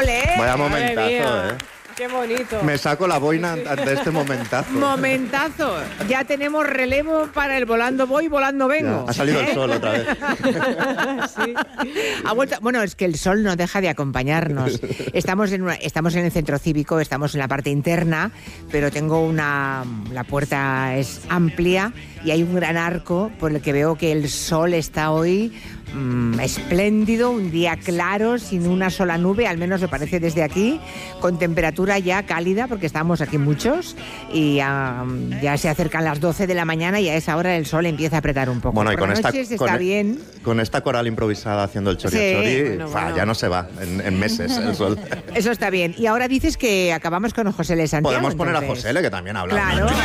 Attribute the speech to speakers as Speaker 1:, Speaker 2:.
Speaker 1: ¡Ole!
Speaker 2: Vaya momentazo,
Speaker 1: ¡Qué bonito!
Speaker 2: Me saco la boina ante este momentazo.
Speaker 1: ¡Momentazo! Ya tenemos relevo para el volando voy, volando vengo.
Speaker 2: Ya, ha salido el sol otra vez.
Speaker 1: Sí. Ha vuelto. Bueno, es que el sol no deja de acompañarnos. Estamos en el centro cívico, estamos en la parte interna, pero tengo la puerta es amplia y hay un gran arco por el que veo que el sol está hoy espléndido, un día claro, sin una sola nube, al menos me parece desde aquí, con temperatura ya cálida, porque estamos aquí muchos, y ya se acercan las 12 de la mañana y a esa hora el sol empieza a apretar un poco.
Speaker 2: Bueno, y
Speaker 1: por
Speaker 2: con
Speaker 1: las noches está bien.
Speaker 2: Con esta coral improvisada haciendo el chori,
Speaker 1: Bueno.
Speaker 2: ya no se va en meses el sol.
Speaker 1: Eso está bien. Y ahora dices que acabamos con José L. Santiago.
Speaker 2: Podemos poner a
Speaker 1: entonces.
Speaker 2: José L, que también habla.
Speaker 1: Claro.